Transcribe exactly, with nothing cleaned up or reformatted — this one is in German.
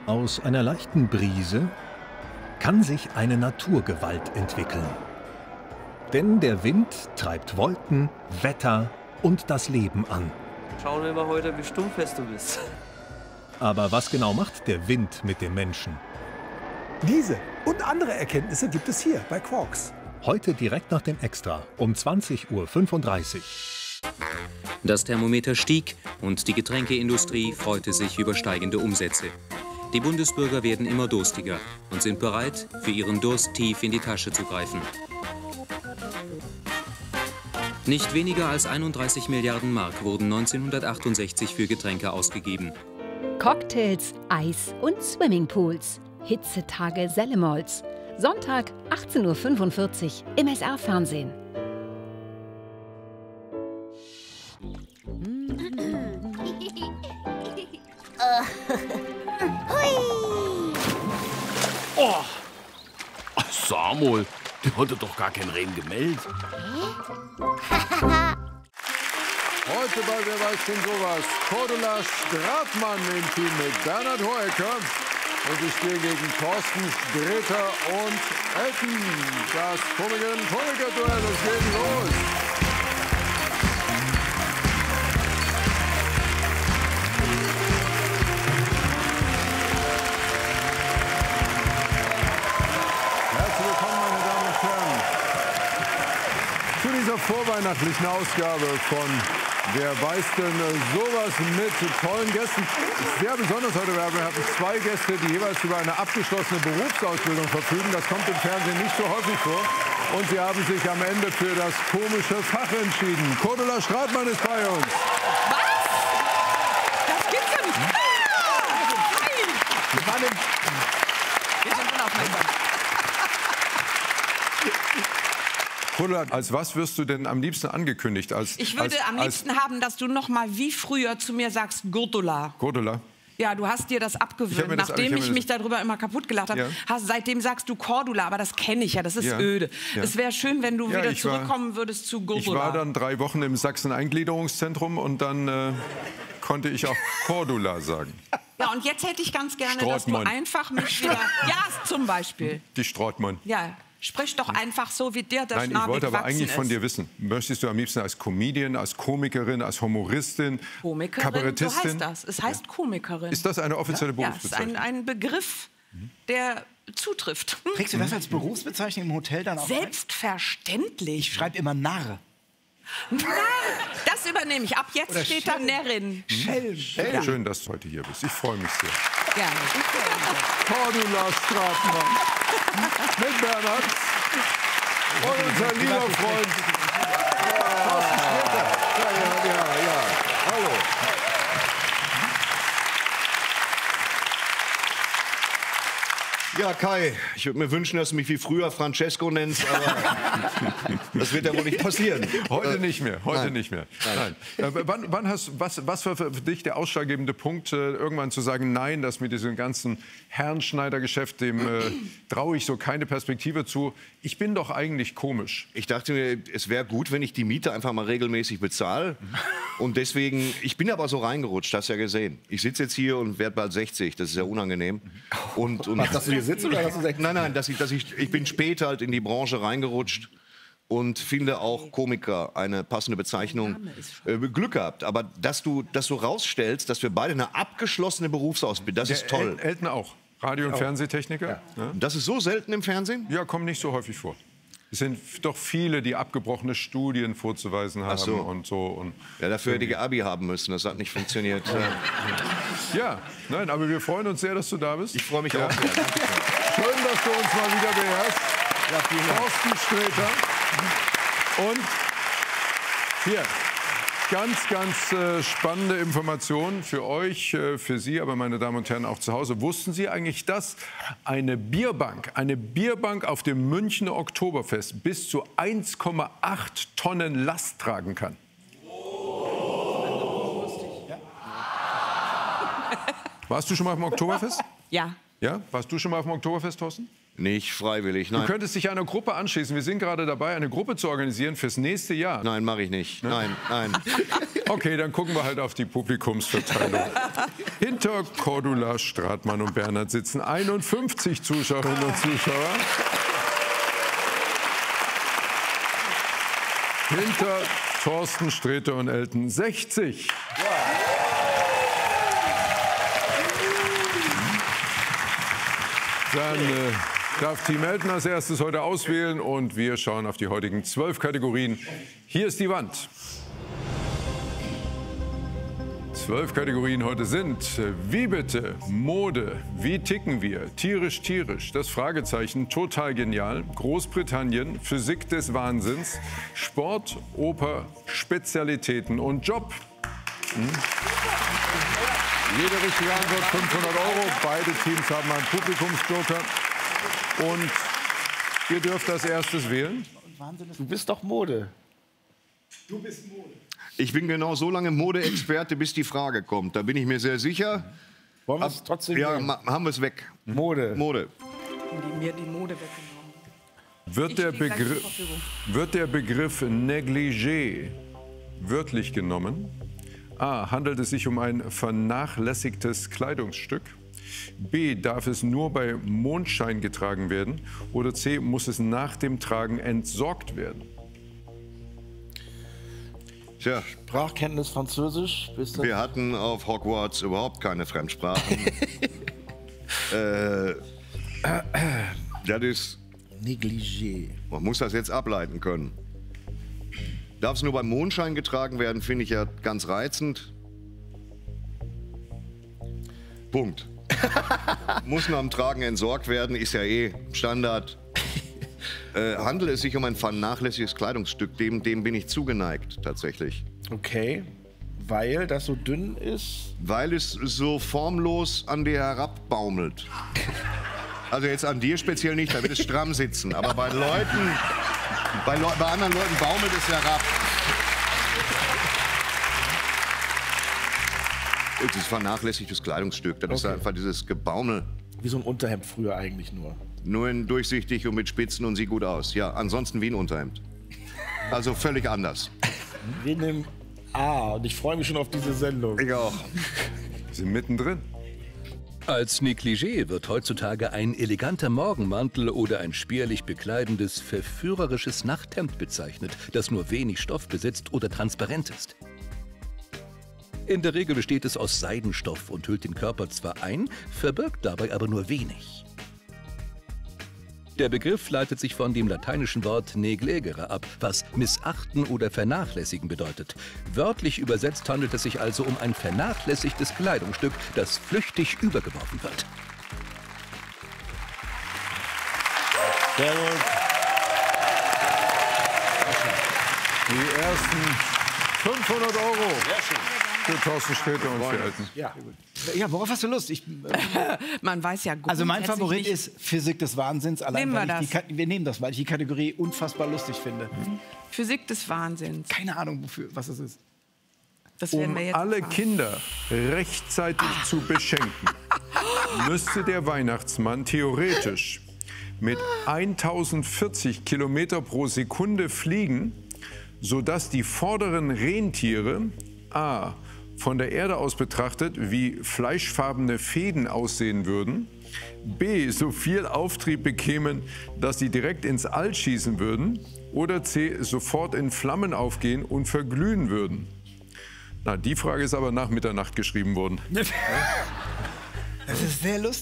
Aus einer leichten Brise kann sich eine Naturgewalt entwickeln. Denn der Wind treibt Wolken, Wetter und das Leben an. Schauen wir mal heute, wie stummfest du bist. Aber was genau macht der Wind mit dem Menschen? Diese und andere Erkenntnisse gibt es hier bei Quarks. Heute direkt nach dem Extra um zwanzig Uhr fünfunddreißig. Das Thermometer stieg und die Getränkeindustrie freute sich über steigende Umsätze. Die Bundesbürger werden immer durstiger und sind bereit, für ihren Durst tief in die Tasche zu greifen. Nicht weniger als einunddreißig Milliarden Mark wurden neunzehnhundertachtundsechzig für Getränke ausgegeben. Cocktails, Eis und Swimmingpools. Hitzetage Sellemols. Sonntag achtzehn Uhr fünfundvierzig im S R-Fernsehen. Oh! Ach, Samuel, der hatte doch gar kein Rennen gemeldet. Heute bei Wer weiß denn sowas? Cordula Stratmann im Team mit Bernhard Hoeker. Und ich spiele gegen Thorsten Sträter und Elton. Das Komiker-Komiker-Duell, es geht los. Herzlich willkommen, meine Damen und Herren, zu dieser vorweihnachtlichen Ausgabe von Wer weiß denn sowas mit tollen Gästen. Sehr besonders heute, wir haben zwei Gäste, die jeweils über eine abgeschlossene Berufsausbildung verfügen. Das kommt im Fernsehen nicht so häufig vor. Und sie haben sich am Ende für das komische Fach entschieden. Cordula Stratmann ist bei uns. Was? Das gibt's ja nicht. Ah! Nein! Wir sind unaufmerksam. Cordula, als was wirst du denn am liebsten angekündigt? Als, Ich würde als, am liebsten als haben, dass du noch mal wie früher zu mir sagst, Gurdula. Cordula? Ja, du hast dir das abgewöhnt, Ich hab mir das- nachdem ich hab ich mir mich das- darüber immer kaputt gelacht habe. Ja. Hast, seitdem sagst du Cordula, aber das kenne ich ja, das ist Ja. öde. Ja. Es wäre schön, wenn du Ja, wieder ich war- zurückkommen würdest zu Ich Gurdula. war dann drei Wochen im Sachsen-Eingliederungszentrum und dann äh, konnte ich auch Cordula sagen. Ja, und jetzt hätte ich ganz gerne, dass du Strautmann. einfach mich wieder... Ja, zum Beispiel. Die Strautmann. Ja, sprich doch einfach so, wie dir der Nein, ich Schnabel wollte aber gewachsen eigentlich von ist. dir wissen, möchtest du am liebsten als Comedian, als Komikerin, als Humoristin, Komikerin, so Kabarettistin? heißt das. Es heißt Komikerin. Ist das eine offizielle Ja, es ist ein, Berufsbezeichnung? ein Begriff, der zutrifft. Trägst du das als Berufsbezeichnung im Hotel dann auch ein? Selbstverständlich. Ich schreibe immer Narr. Nein, das übernehme ich. Ab jetzt Oder steht da Schelm. Närrin. Schelm. Ja. Schön, dass du heute hier bist. Ich freue mich sehr. Gerne. Cordula Stratmann mit Bernhard und unser lieber Freund Thorsten Sträter. Ja, ja, ja, ja. Hallo. Ja, Kai, ich würde mir wünschen, dass du mich wie früher Francesco nennst, aber das wird ja wohl nicht passieren. Heute nicht mehr, heute Nein. nicht mehr. Nein. Nein. Äh, wann, wann hast, was, was war für dich der ausschlaggebende Punkt, äh, irgendwann zu sagen, nein, das mit diesem ganzen Herrenschneidergeschäft, dem äh, traue ich so keine Perspektive zu. Ich bin doch eigentlich komisch. Ich dachte mir, es wäre gut, wenn ich die Miete einfach mal regelmäßig bezahle. Und deswegen, ich bin aber so reingerutscht, hast du ja gesehen. Ich sitze jetzt hier und werde bald sechzig, das ist ja unangenehm. Und, und Was, dass du hier sitzt oder dass du sechzig? Nein, nein, dass ich, dass ich, ich bin später halt in die Branche reingerutscht und finde auch Komiker eine passende Bezeichnung. Äh, Glück gehabt, aber dass du, dass du rausstellst, dass wir beide eine abgeschlossene Berufsausbildung, das ist toll. El Elton auch. Radio- und Fernsehtechniker. Ja. Das ist so selten im Fernsehen? Ja, kommt nicht so häufig vor. Es sind doch viele, die abgebrochene Studien vorzuweisen haben Ach so. und so. Und Ja, dafür hätte ich Abi haben müssen, das hat nicht funktioniert. ja, nein, aber wir freuen uns sehr, dass du da bist. Ich freue mich Ja. auch sehr. Schön, dass du uns mal wieder beherrschst. Thorsten Sträter. Und hier, ganz, ganz äh, spannende Informationen für euch, äh, für Sie, aber meine Damen und Herren auch zu Hause. Wussten Sie eigentlich, dass eine Bierbank, eine Bierbank auf dem Münchner Oktoberfest bis zu eins Komma acht Tonnen Last tragen kann? Warst du schon mal auf dem Oktoberfest? Ja. Ja? Warst du schon mal auf dem Oktoberfest, Thorsten? Nicht freiwillig, nein. Du könntest dich einer Gruppe anschließen. Wir sind gerade dabei, eine Gruppe zu organisieren fürs nächste Jahr. Nein, mache ich nicht. Ne? Nein, nein. Okay, dann gucken wir halt auf die Publikumsverteilung. Hinter Cordula, Stratmann und Bernhard sitzen einundfünfzig Zuschauerinnen und Zuschauer. Hinter Thorsten Sträter und Elton sechzig. Dann äh, darf Team Elton als erstes heute auswählen und wir schauen auf die heutigen zwölf Kategorien. Hier ist die Wand. Zwölf Kategorien heute sind: Wie bitte, Mode, wie ticken wir, tierisch tierisch, das Fragezeichen, total genial, Großbritannien, Physik des Wahnsinns, Sport, Oper, Spezialitäten und Job. Hm? Jede richtige Antwort fünfhundert Euro. Beide Teams haben einen Publikumsjoker. Und ihr dürft als erstes wählen. Du bist doch Mode. Du bist Mode. Ich bin genau so lange Modeexperte, bis die Frage kommt. Da bin ich mir sehr sicher. Wollen wir es trotzdem Ja, nehmen? ma- haben wir es weg. Mode. Mode. Die mir die Mode weggenommen. Wird der, Ich stehe gleich zur Begriff, Verfügung. wird der Begriff Negligé wörtlich genommen? A. Handelt es sich um ein vernachlässigtes Kleidungsstück? B. Darf es nur bei Mondschein getragen werden? Oder C. Muss es nach dem Tragen entsorgt werden? Tja, Sprachkenntnis Französisch. Bist du wir hatten auf Hogwarts überhaupt keine Fremdsprachen. äh, das ist, Negligé. man muss das jetzt ableiten können. Darf es nur beim Mondschein getragen werden, finde ich ja ganz reizend. Punkt. Muss nach dem Tragen entsorgt werden, ist ja eh Standard. Äh, handelt es sich um ein vernachlässigtes Kleidungsstück, dem, dem bin ich zugeneigt, tatsächlich. Okay. Weil das so dünn ist. Weil es so formlos an dir herabbaumelt. Also jetzt an dir speziell nicht, da wird es stramm sitzen. Aber bei Leuten, bei, Leu bei anderen Leuten baumelt es herab. Es ist vernachlässigtes Kleidungsstück. Das ist Okay. einfach dieses Gebaumel. Wie so ein Unterhemd früher eigentlich nur. Nur in durchsichtig und mit Spitzen und sieht gut aus. Ja, ansonsten wie ein Unterhemd. Also völlig anders. Wir nehmen A und ich freue mich schon auf diese Sendung. Ich auch. Wir sind mittendrin. Als Negligé wird heutzutage ein eleganter Morgenmantel oder ein spärlich bekleidendes, verführerisches Nachthemd bezeichnet, das nur wenig Stoff besitzt oder transparent ist. In der Regel besteht es aus Seidenstoff und hüllt den Körper zwar ein, verbirgt dabei aber nur wenig. Der Begriff leitet sich von dem lateinischen Wort neglegere ab, was missachten oder vernachlässigen bedeutet. Wörtlich übersetzt handelt es sich also um ein vernachlässigtes Kleidungsstück, das flüchtig übergeworfen wird. Sehr gut. Die ersten fünfhundert Euro für Thorsten Sträter und für Elton. Ja. Ja, worauf hast du Lust? Ich, Man weiß ja also mein grundsätzlich Favorit nicht- ist Physik des Wahnsinns. Allein, Nehmen wir weil ich die das. Ka- wir nehmen das, weil ich die Kategorie unfassbar lustig finde. Physik des Wahnsinns. Keine Ahnung, wofür, was es ist. Das werden Um wir jetzt alle erfahren. Kinder rechtzeitig zu beschenken, müsste der Weihnachtsmann theoretisch mit tausendvierzig Kilometer pro Sekunde fliegen, sodass die vorderen Rentiere a. von der Erde aus betrachtet wie fleischfarbene Fäden aussehen würden, b. so viel Auftrieb bekämen, dass sie direkt ins All schießen würden, oder c. sofort in Flammen aufgehen und verglühen würden. Na, die Frage ist aber nach Mitternacht geschrieben worden. Das ist sehr lustig.